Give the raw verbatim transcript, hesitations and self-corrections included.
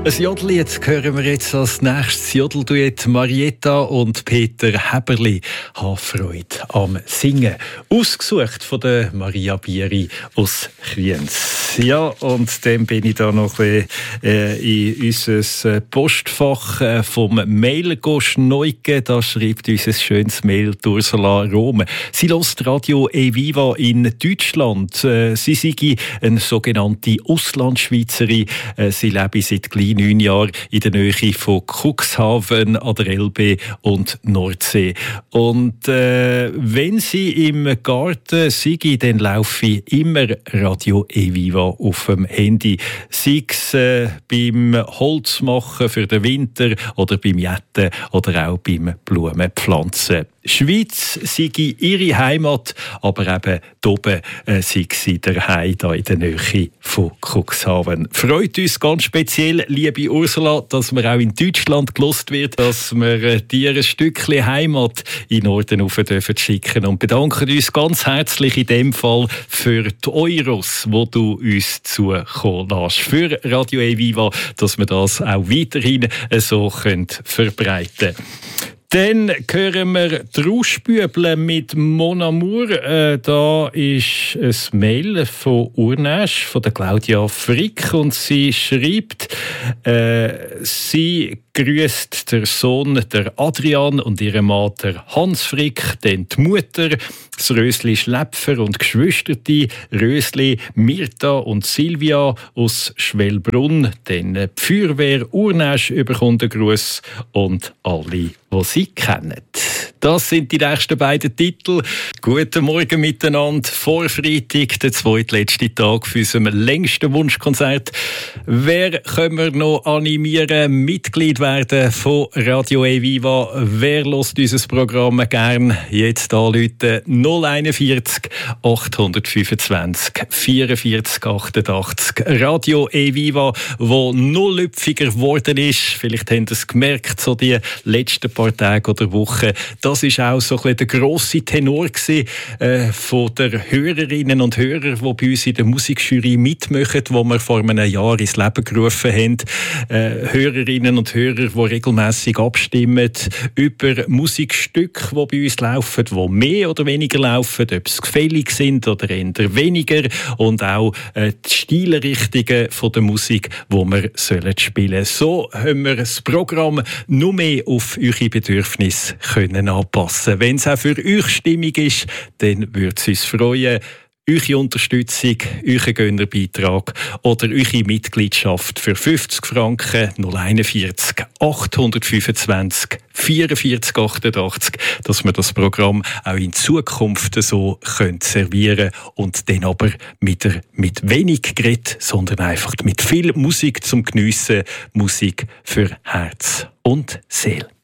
Ein Jodellied hören wir jetzt als nächstes. Jodelduett Marietta und Peter Häberli haben Freude am Singen. Ausgesucht von der Maria Bieri aus Kriens. Ja, und dann bin ich da noch ein bisschen, äh, in unser Postfach äh, vom Mail schneugen. Da schreibt unser schönes Mail Ursula Rome. Sie hört Radio Eviva in Deutschland. Äh, sie sei eine sogenannte Auslandschweizerin. Äh, sie lebe seit gleich neun Jahren in der Nähe von Cuxhaven an der Elbe und Nordsee. Und äh, wenn sie im Garten sei, dann laufe ich immer Radio Eviva auf dem Handy. Sei es äh, beim Holzmachen für den Winter oder beim Jetten oder auch beim Blumenpflanzen. Schweiz sei ihre Heimat, aber eben hier oben äh, sei sie daheim, da in der Nähe von Cuxhaven. Freut uns ganz speziell, liebe Ursula, dass man auch in Deutschland gelost wird, dass wir äh, dir ein Stückchen Heimat in Norden rauf dürfen schicken und bedanken uns ganz herzlich in dem Fall für die Euros, die du uns zukommen lässt. Für Radio Eviva, dass wir das auch weiterhin äh, so können verbreiten können. Dann hören wir die Rauschbüble mit Mon Amour. Äh, da ist ein Mail von Urnesch, von der Claudia Frick. Und sie schreibt, äh, sie grüßt der Sohn der Adrian und ihre Mann der Hans Frick, dann die Mutter, das Rösli Schläpfer und Geschwisterte, Rösli, Mirta und Silvia aus Schwellbrunn, dann die Feuerwehr Urnesch überkommt den Gruß und alle, die sie kennen. Das sind die nächsten beiden Titel. Guten Morgen miteinander. Vor Freitag, der zweitletzte Tag für unserem längsten Wunschkonzert. Wer können wir noch animieren, Mitglied werden von Radio Eviva? Wer hört unser Programm gern? Jetzt anrufen null einundvierzig achthundertfünfundzwanzig vierundvierzig achtundachtzig. Radio Eviva, wo nullüpfiger geworden ist. Vielleicht haben Sie es gemerkt, so die letzten paar Tage oder Wochen. Das war auch so ein bisschen der grosse Tenor gewesen, äh, von der Hörerinnen und Hörer, die bei uns in der Musikjury mitmachen, die wir vor einem Jahr ins Leben gerufen haben. Äh, Hörerinnen und Hörer, die regelmässig abstimmen über Musikstücke, die bei uns laufen, die mehr oder weniger laufen, ob es gefällig sind oder eher weniger. Und auch äh, die Stilrichtungen von der Musik, die wir sollen spielen. So haben wir das Programm nur mehr auf eure Bedürfnisse können anpassen. Wenn es auch für euch stimmig ist, dann würde es uns freuen. Eure Unterstützung, euren Gönnerbeitrag oder eure Mitgliedschaft für fünfzig Franken null einundvierzig achthundertfünfundzwanzig vierundvierzig achtundachtzig, dass wir das Programm auch in Zukunft so können servieren und dann aber mit, der, mit wenig Gerät, sondern einfach mit viel Musik zum Geniessen, Musik für Herz und Seele.